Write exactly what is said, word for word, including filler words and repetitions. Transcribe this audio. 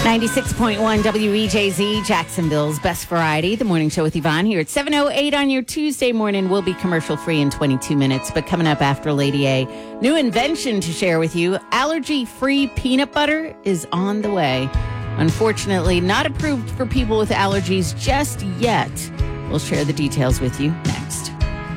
ninety-six point one W E J Z, Jacksonville's best variety. The morning show with Yvonne here at seven oh eight on your Tuesday morning. We'll be commercial free in twenty-two minutes. But coming up after Lady A, new invention to share with you. Allergy-free peanut butter is on the way. Unfortunately, not approved for people with allergies just yet. We'll share the details with you next.